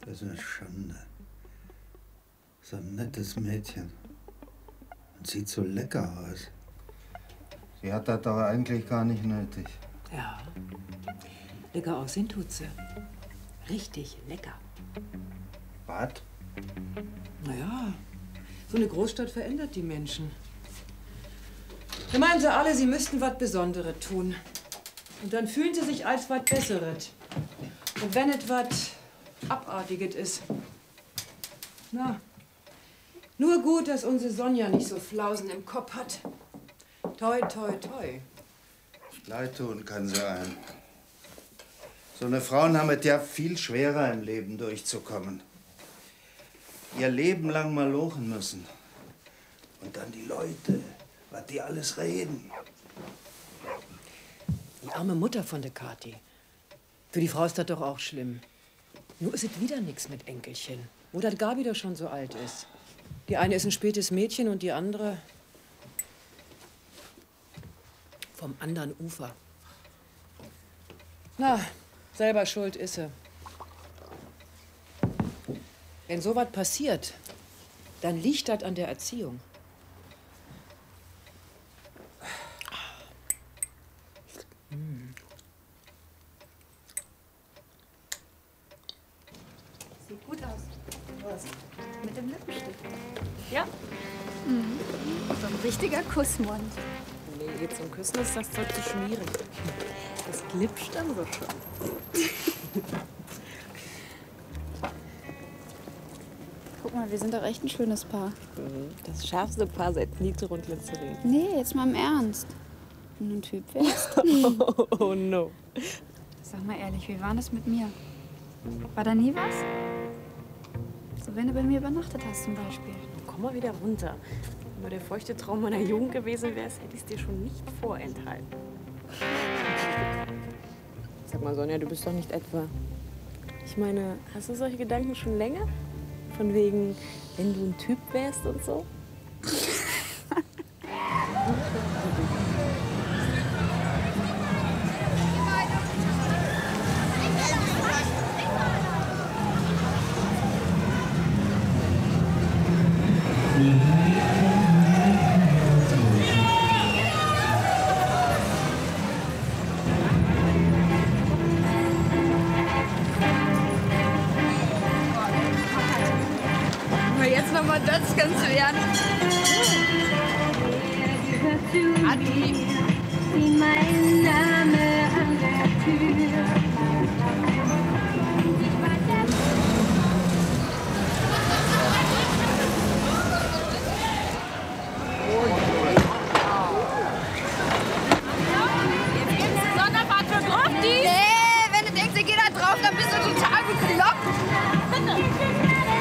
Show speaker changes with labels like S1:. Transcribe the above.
S1: Das ist eine Schande. So ein nettes Mädchen. Und sieht so lecker aus. Sie hat das doch eigentlich gar nicht nötig.
S2: Ja. Lecker aussehen tut sie. Richtig lecker.
S1: Was?
S2: Naja, so eine Großstadt verändert die Menschen. Da meinen sie alle, sie müssten was Besonderes tun. Und dann fühlen sie sich als was Besseres. Und wenn es was Abartiges ist. Na, nur gut, dass unsere Sonja nicht so Flausen im Kopf hat. Toi, toi, toi.
S1: Leid tun kann sie einem. So eine Frauen haben es ja viel schwerer im Leben durchzukommen. Ihr Leben lang mal lochen müssen. Und dann die Leute, was die alles reden.
S2: Die arme Mutter von der Kathi. Für die Frau ist das doch auch schlimm. Nur ist es wieder nichts mit Enkelchen. Wo das Gabi doch schon so alt ist. Die eine ist ein spätes Mädchen und die andere vom anderen Ufer. Na, selber schuld ist sie. Wenn sowas passiert, dann liegt das an der Erziehung.
S3: Sieht gut aus. Was? Mit dem Lippenstift.
S4: Ja?
S3: Mhm. So ein richtiger Kussmund.
S4: Nee, zum Küssen ist das Zeug zu schmierig. Das glitscht dann so schön.
S3: Guck mal, wir sind doch echt ein schönes Paar.
S4: Das schärfste Paar seit Niete und Glycerin.
S3: Nee, jetzt mal im Ernst. Wenn du ein Typ wärst.
S4: Oh no.
S3: Sag mal ehrlich, wie war das mit mir? War da nie was? So, wenn du bei mir übernachtet hast zum Beispiel.
S4: Komm mal wieder runter. Wenn du der feuchte Traum meiner Jugend gewesen wärst, hätte ich es dir schon nicht vorenthalten. Sag mal, Sonja, du bist doch nicht etwa... Ich meine, hast du solche Gedanken schon länger? Von wegen, wenn du ein Typ wärst und so?
S3: Aber jetzt nochmal das Ganze werden.
S5: Adi. Wie mein Name an der Tür.